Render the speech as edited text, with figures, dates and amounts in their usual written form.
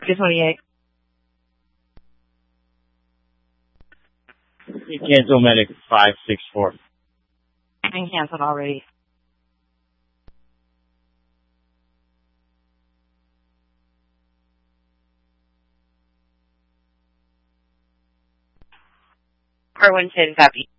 228. Cancel medic 564. Been canceled already. R110 copy.